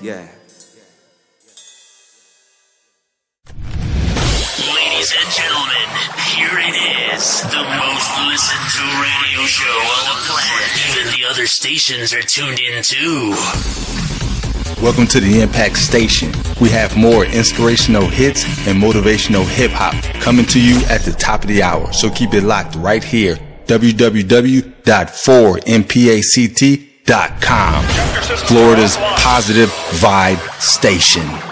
Yeah. Ladies and gentlemen, here it is, the most listened to radio show on the planet. Even the other stations are tuned in too. Welcome to the Impact Station. We have more inspirational hits and motivational hip-hop coming to you at the top of the hour. So keep it locked right here. www.4mpact.com. Florida's positive vibe station.